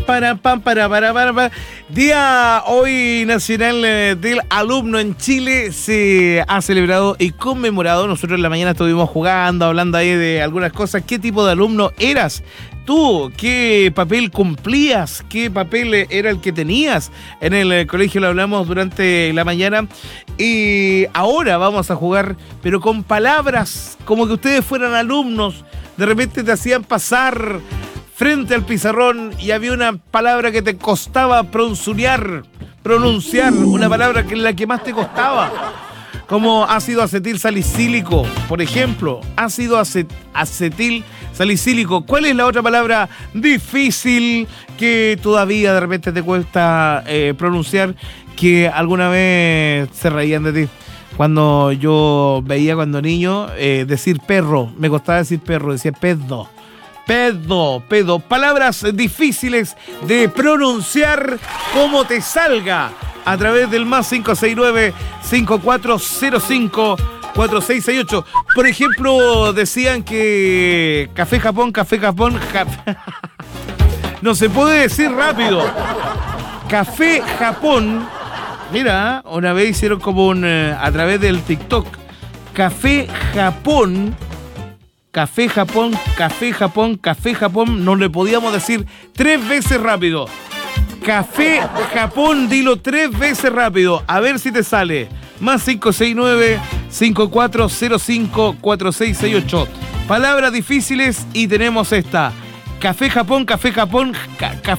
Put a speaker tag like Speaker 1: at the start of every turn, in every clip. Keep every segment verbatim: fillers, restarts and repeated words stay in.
Speaker 1: para, pam, para, para, para, para. Día hoy nacional eh, del alumno en Chile se ha celebrado y conmemorado. Nosotros en la mañana estuvimos jugando, hablando ahí de algunas cosas. ¿Qué tipo de alumno eras tú? ¿Qué papel cumplías? ¿Qué papel era el que tenías en el colegio? Lo hablamos durante la mañana. Y ahora vamos a jugar, pero con palabras como que ustedes fueran alumnos. De repente te hacían pasar frente al pizarrón y había una palabra que te costaba pronunciar, pronunciar, una palabra que es la que más te costaba, como ácido acetil salicílico, por ejemplo, ácido acet- acetil salicílico. ¿Cuál es la otra palabra difícil que todavía de repente te cuesta eh, pronunciar, que alguna vez se reían de ti? Cuando yo veía cuando niño eh, decir perro, me costaba decir perro, decía pedo. Pedo, pedo. Palabras difíciles de pronunciar como te salga a través del más cinco seis nueve, cinco cuatro cero cinco, cuatro seis seis ocho. Por ejemplo, decían que Café Japón, Café Japón, Jap- no se puede decir rápido. Café Japón. Mira, una vez hicieron como un, eh, a través del TikTok, Café Japón, Café Japón, Café Japón, Café Japón, no le podíamos decir tres veces rápido. Café Japón, dilo tres veces rápido, a ver si te sale. Más cinco seis nueve, cinco cuatro cero cinco, cuatro seis seis ocho. Palabras difíciles y tenemos esta. Café Japón, Café Japón, ca, café...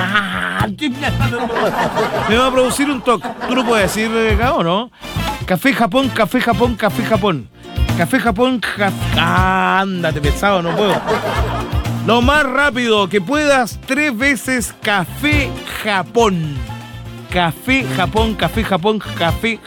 Speaker 1: Me va a producir un toque. ¿Tú lo puedes decir, Gao, no? Café Japón, Café Japón, Café Japón. Café Japón, café... Ah, ándate, pesado, no puedo. Lo más rápido que puedas, tres veces Café Japón. Café Japón, Café Japón, Café...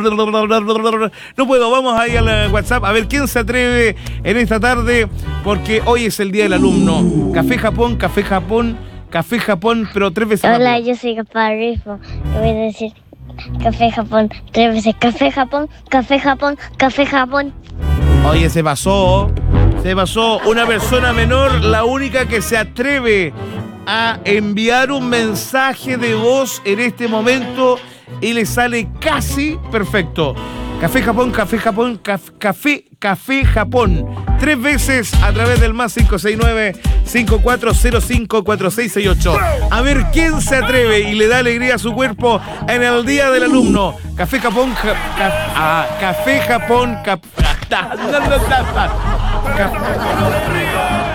Speaker 1: No puedo, vamos ahí al WhatsApp a ver quién se atreve en esta tarde, porque hoy es el día del alumno. Café Japón, Café Japón, Café Japón, pero tres veces
Speaker 2: Hola,
Speaker 1: rápido.
Speaker 2: yo soy Caparrifo. Le voy a decir Café Japón tres veces. Café Japón, Café Japón, Café Japón.
Speaker 1: Oye, se pasó, se pasó. Una persona menor, la única que se atreve a enviar un mensaje de voz en este momento y le sale casi perfecto. Café Japón, Café Japón, caf, Café, Café Japón. Tres veces a través del más cinco seis nueve, cinco cuatro cero cinco, cuatro seis seis ocho. A ver quién se atreve y le da alegría a su cuerpo en el día del alumno. Café Japón, ja, ca, ah, Café Japón, cap, ta, ta, ta, ta, ta, ca,